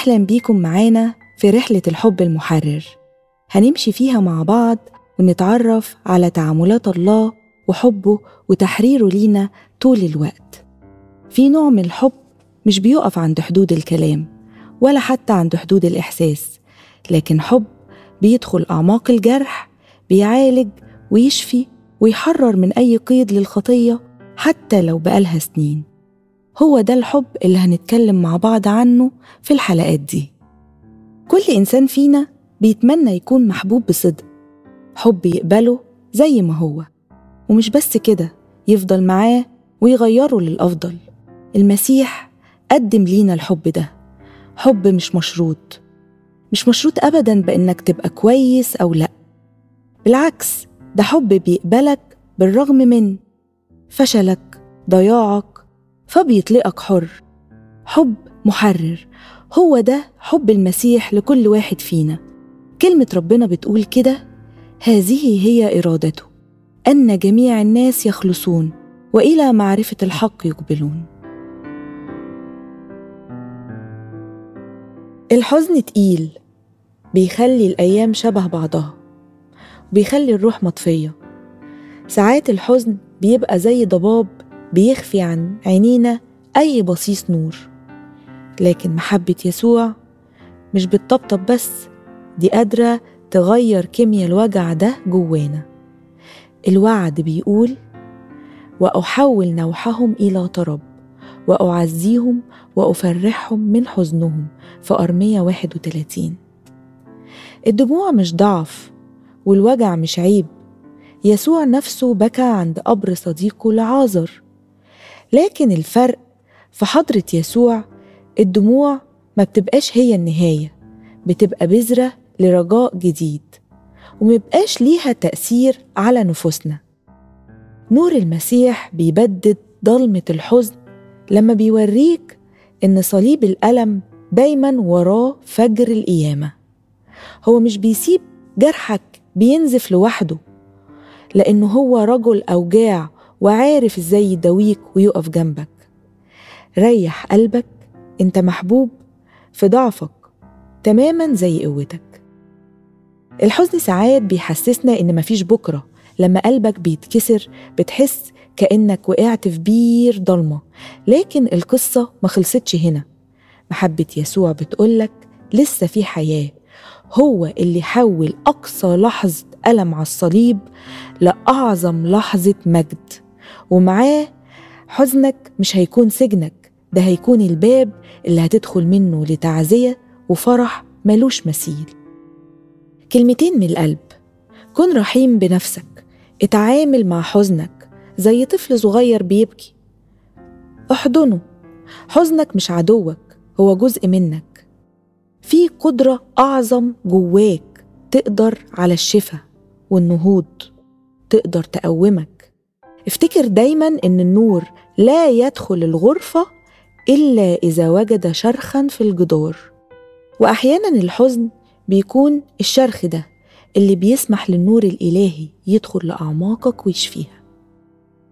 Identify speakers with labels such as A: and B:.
A: أهلا بيكم معانا في رحلة الحب المحرر. هنمشي فيها مع بعض ونتعرف على تعاملات الله وحبه وتحريره لينا طول الوقت. في نوع من الحب مش بيقف عند حدود الكلام ولا حتى عند حدود الإحساس، لكن حب بيدخل أعماق الجرح، بيعالج ويشفي ويحرر من أي قيد للخطية حتى لو بقالها سنين. هو ده الحب اللي هنتكلم مع بعض عنه في الحلقات دي. كل إنسان فينا بيتمنى يكون محبوب بصدق، حب يقبله زي ما هو، ومش بس كده، يفضل معاه ويغيره للأفضل. المسيح قدم لينا الحب ده، حب مش مشروط أبداً بإنك تبقى كويس أو لأ. بالعكس، ده حب بيقبلك بالرغم من فشلك، ضياعك، فبيطلقك حر. حب محرر، هو ده حب المسيح لكل واحد فينا. كلمة ربنا بتقول كده: هذه هي إرادته، أن جميع الناس يخلصون وإلى معرفة الحق يقبلون. الحزن تقيل، بيخلي الأيام شبه بعضها، بيخلي الروح مطفية. ساعات الحزن بيبقى زي ضباب بيخفي عن عينينا أي بصيص نور، لكن محبة يسوع مش بتطبطب بس، دي قادرة تغير كيمياء الوجع ده جوانا. الوعد بيقول: وأحول نوحهم إلى طرب وأعزيهم وأفرحهم من حزنهم، في أرمية 31. الدموع مش ضعف والوجع مش عيب. يسوع نفسه بكى عند قبر صديقه لعازر، لكن الفرق في حضرة يسوع الدموع ما بتبقاش هي النهاية، بتبقى بذرة لرجاء جديد، ومبقاش ليها تأثير على نفوسنا. نور المسيح بيبدد ضلمة الحزن لما بيوريك إن صليب الألم دايماً وراه فجر القيامة. هو مش بيسيب جرحك بينزف لوحده، لأنه هو رجل أوجاع وعارف إزاي يداويك ويقف جنبك. ريح قلبك، انت محبوب في ضعفك تماماً زي قوتك. الحزن ساعات بيحسسنا إن مفيش بكرة. لما قلبك بيتكسر بتحس كأنك وقعت في بير ضلمة، لكن القصة ما خلصتش هنا. محبة يسوع بتقولك لسه في حياة. هو اللي حول أقصى لحظة ألم على الصليب لأعظم لحظة مجد، ومعاه حزنك مش هيكون سجنك، ده هيكون الباب اللي هتدخل منه لتعزية وفرح ملوش مثيل. كلمتين من القلب: كن رحيم بنفسك، اتعامل مع حزنك زي طفل صغير بيبكي، احضنه. حزنك مش عدوك، هو جزء منك. في قدرة أعظم جواك تقدر على الشفاء والنهوض، تقدر تقومك. افتكر دايما إن النور لا يدخل الغرفة إلا إذا وجد شرخا في الجدار، وأحيانا الحزن بيكون الشرخ ده اللي بيسمح للنور الإلهي يدخل لأعماقك ويشفيها.